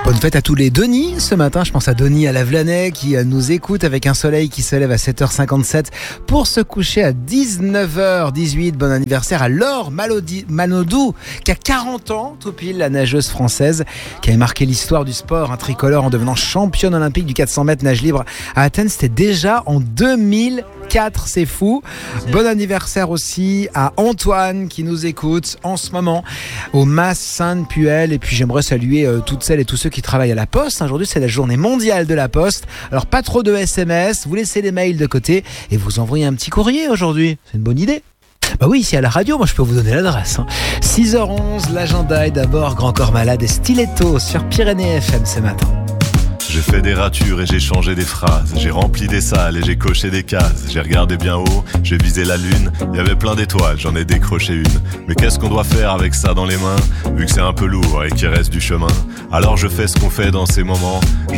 Bonne fête à tous les Denis ce matin. Je pense à Denis à Lavelanet qui nous écoute avec un soleil qui se lève à 7h57 pour se coucher à 19h18. Bon anniversaire à Laure Manodou qui a 40 ans, tout pile, la nageuse française qui avait marqué l'histoire du sport, un tricolore en devenant championne olympique du 400 mètres nage libre à Athènes. C'était déjà en 2004, c'est fou. Bon anniversaire aussi à Antoine qui nous écoute en ce moment au Mas Sainte-Puelle. Et puis j'aimerais saluer toutes celles et tous ceux qui travaillent à la Poste. Aujourd'hui, c'est la journée mondiale de la Poste. Alors, pas trop de SMS, vous laissez les mails de côté et vous envoyez un petit courrier aujourd'hui. C'est une bonne idée. Bah oui, ici à la radio, moi je peux vous donner l'adresse. 6h11, l'agenda est d'abord Grand Corps Malade et Stiletto sur Pyrénées FM ce matin. J'ai fait des ratures et j'ai changé des phrases. J'ai rempli des salles et j'ai coché des cases. J'ai regardé bien haut, j'ai visé la lune. Il y avait plein d'étoiles, j'en ai décroché une. Mais qu'est-ce qu'on doit faire avec ça dans les mains, vu que c'est un peu lourd et qu'il reste du chemin? Alors je fais ce qu'on fait dans ces moments.